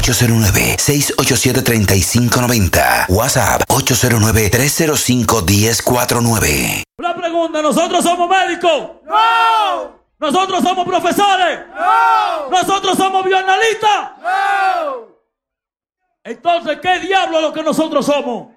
809-687-3590. WhatsApp 809-305-1049. Una pregunta, ¿nosotros somos médicos? ¡No! ¿Nosotros somos profesores? ¡No! ¿Nosotros somos bioanalistas? ¡No! Entonces, ¿qué diablo es lo que nosotros somos?